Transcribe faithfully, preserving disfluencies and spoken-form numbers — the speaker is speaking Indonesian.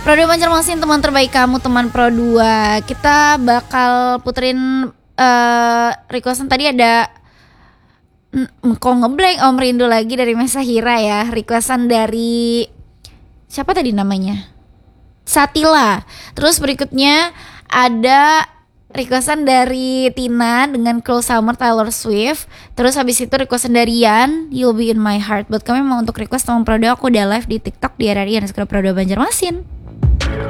Pro dua Banjarmasin, teman terbaik kamu, teman Pro dua. Kita bakal puterin uh, requestan tadi ada mm, kok ngeblank Om Rindu lagi dari Mesahira ya. Requestan dari siapa tadi namanya? Satila. Terus berikutnya ada requestan dari Tina dengan Cruel Summer Taylor Swift. Terus habis itu requestan dari Yan, You'll Be In My Heart. Buat kami mau untuk request teman Pro dua, aku udah live di TikTok di R R I underscore Pro dua Banjarmasin.